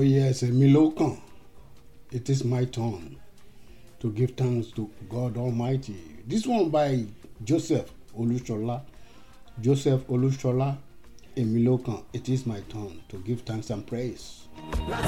yes, èmi ló kàn. It is my turn to give thanks to God Almighty. This one by Joseph Olushola. Joseph Olushola, èmi ló kàn. It is my turn to give thanks and praise.